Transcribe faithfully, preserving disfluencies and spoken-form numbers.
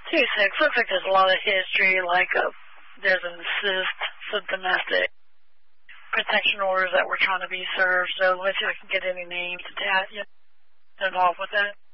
two six. Looks like there's a lot of history, like a, there's an assist, some domestic protection orders that were trying to be served. So let's see if I can get any names attached involved with that.